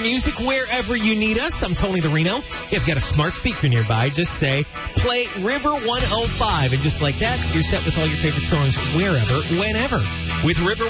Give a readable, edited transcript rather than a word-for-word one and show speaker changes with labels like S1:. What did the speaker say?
S1: music wherever you need us. I'm Tony the Reno. If you've got a smart speaker nearby, just say, play River 105. And just like that, you're set with all your favorite songs wherever, whenever. With River